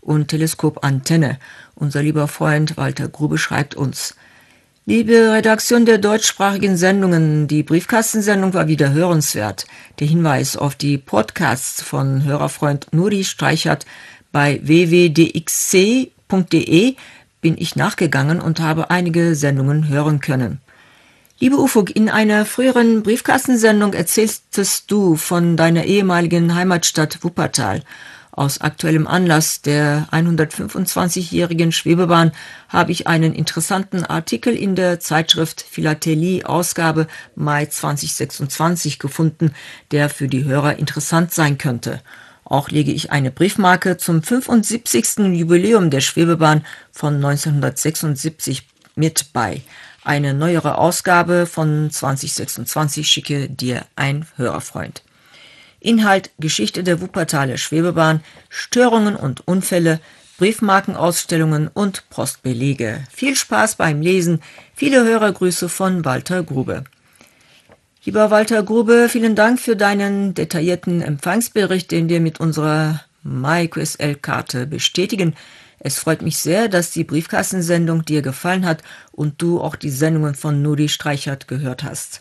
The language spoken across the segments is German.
und Teleskopantenne. Unser lieber Freund Walter Grube schreibt uns: Liebe Redaktion der deutschsprachigen Sendungen, die Briefkastensendung war wieder hörenswert. Der Hinweis auf die Podcasts von Hörerfreund Nuri Streichert bei www.dxc.de bin ich nachgegangen und habe einige Sendungen hören können. Liebe Ufuk, in einer früheren Briefkastensendung erzähltest du von deiner ehemaligen Heimatstadt Wuppertal. Aus aktuellem Anlass der 125-jährigen Schwebebahn habe ich einen interessanten Artikel in der Zeitschrift Philatelie Ausgabe Mai 2026 gefunden, der für die Hörer interessant sein könnte. Auch lege ich eine Briefmarke zum 75. Jubiläum der Schwebebahn von 1976 mit bei. Eine neuere Ausgabe von 2026 schicke dir ein Hörerfreund. Inhalt: Geschichte der Wuppertaler Schwebebahn, Störungen und Unfälle, Briefmarkenausstellungen und Postbelege. Viel Spaß beim Lesen. Viele Hörergrüße von Walter Grube. Lieber Walter Grube, vielen Dank für deinen detaillierten Empfangsbericht, den wir mit unserer MyQSL-Karte bestätigen. Es freut mich sehr, dass die Briefkastensendung dir gefallen hat und du auch die Sendungen von Nuri Streichert gehört hast.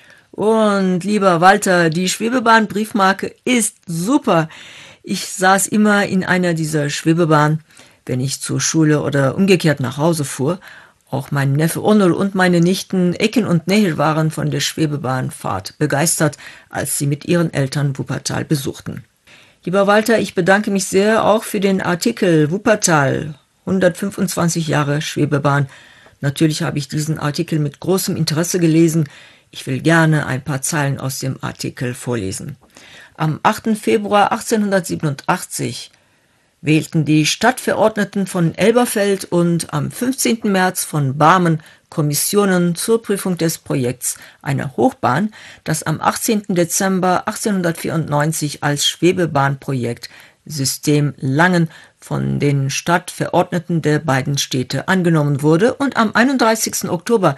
Und lieber Walter, die Schwebebahn-Briefmarke ist super. Ich saß immer in einer dieser Schwebebahnen, wenn ich zur Schule oder umgekehrt nach Hause fuhr. Auch mein Neffe Onul und meine Nichten Ekin und Nehel waren von der Schwebebahnfahrt begeistert, als sie mit ihren Eltern Wuppertal besuchten. Lieber Walter, ich bedanke mich sehr auch für den Artikel Wuppertal, 125 Jahre Schwebebahn. Natürlich habe ich diesen Artikel mit großem Interesse gelesen. Ich will gerne ein paar Zeilen aus dem Artikel vorlesen. Am 8. Februar 1887 wählten die Stadtverordneten von Elberfeld und am 15. März von Barmen Kommissionen zur Prüfung des Projekts einer Hochbahn, das am 18. Dezember 1894 als Schwebebahnprojekt System Langen von den Stadtverordneten der beiden Städte angenommen wurde und am 31. Oktober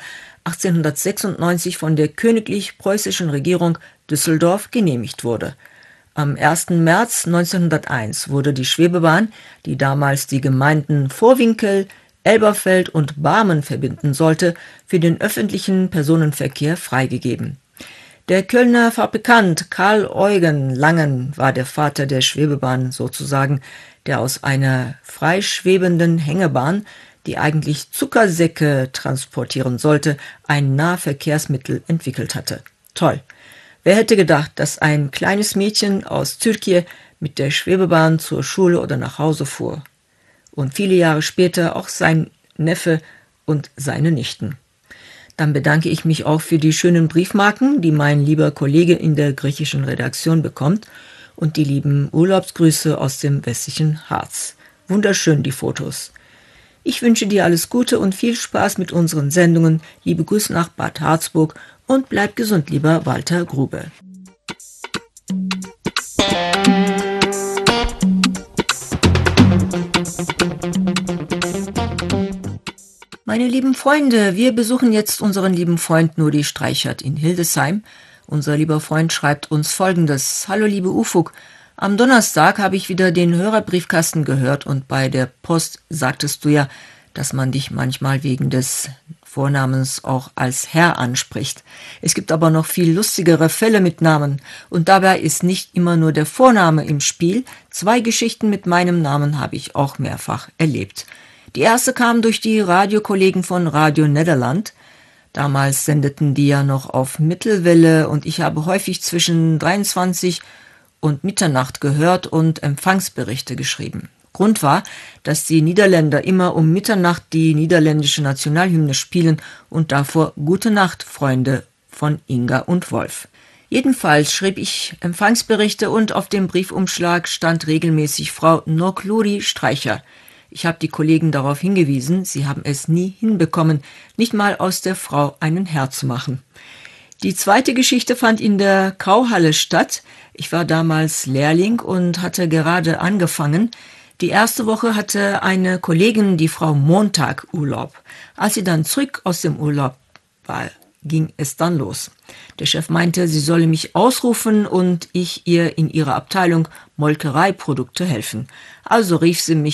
1896 von der königlich preußischen Regierung Düsseldorf genehmigt wurde. Am 1. März 1901 wurde die Schwebebahn, die damals die Gemeinden Vorwinkel, Elberfeld und Barmen verbinden sollte, für den öffentlichen Personenverkehr freigegeben. Der Kölner Fabrikant Karl Eugen Langen war der Vater der Schwebebahn sozusagen, der aus einer freischwebenden Hängebahn, die eigentlich Zuckersäcke transportieren sollte, ein Nahverkehrsmittel entwickelt hatte. Toll! Wer hätte gedacht, dass ein kleines Mädchen aus Türkei mit der Schwebebahn zur Schule oder nach Hause fuhr? Und viele Jahre später auch sein Neffe und seine Nichten. Dann bedanke ich mich auch für die schönen Briefmarken, die mein lieber Kollege in der griechischen Redaktion bekommt, und die lieben Urlaubsgrüße aus dem westlichen Harz. Wunderschön die Fotos. Ich wünsche dir alles Gute und viel Spaß mit unseren Sendungen. Liebe Grüße nach Bad Harzburg und bleib gesund, lieber Walter Grube. Meine lieben Freunde, wir besuchen jetzt unseren lieben Freund Nuri Streichert in Hildesheim. Unser lieber Freund schreibt uns Folgendes: Hallo liebe Ufuk, am Donnerstag habe ich wieder den Hörerbriefkasten gehört und bei der Post sagtest du ja, dass man dich manchmal wegen des Vornamens auch als Herr anspricht. Es gibt aber noch viel lustigere Fälle mit Namen und dabei ist nicht immer nur der Vorname im Spiel. 2 Geschichten mit meinem Namen habe ich auch mehrfach erlebt. Die erste kam durch die Radiokollegen von Radio Nederland. Damals sendeten die ja noch auf Mittelwelle und ich habe häufig zwischen 23 und Mitternacht gehört und Empfangsberichte geschrieben. Grund war, dass die Niederländer immer um Mitternacht die niederländische Nationalhymne spielen und davor Gute Nacht, Freunde von Inga und Wolf. Jedenfalls schrieb ich Empfangsberichte und auf dem Briefumschlag stand regelmäßig Frau Nokluri Streicher. Ich habe die Kollegen darauf hingewiesen, sie haben es nie hinbekommen, nicht mal aus der Frau einen Herr zu machen. Die zweite Geschichte fand in der Kauhalle statt. Ich war damals Lehrling und hatte gerade angefangen. Die erste Woche hatte eine Kollegin, die Frau Montag, Urlaub. Als sie dann zurück aus dem Urlaub war, ging es dann los. Der Chef meinte, sie solle mich ausrufen und ich ihr in ihrer Abteilung Molkereiprodukte helfen. Also rief sie mich